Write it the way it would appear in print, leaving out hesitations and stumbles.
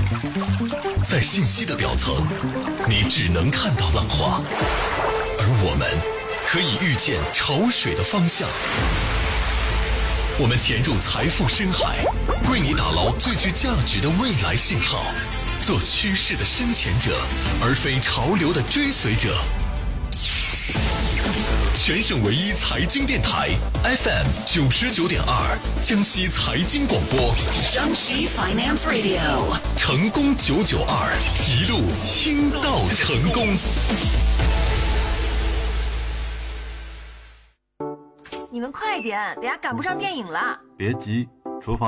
在信息的表层，你只能看到浪花，而我们可以预见潮水的方向。我们潜入财富深海，为你打捞最具价值的未来信号，做趋势的深潜者，而非潮流的追随者。全省唯一财经电台 FM 99.2，江西财经广播， 江西 Finance Radio， 成功992，一路听到成功。 你们快点，等下赶不上电影了。 别急，厨房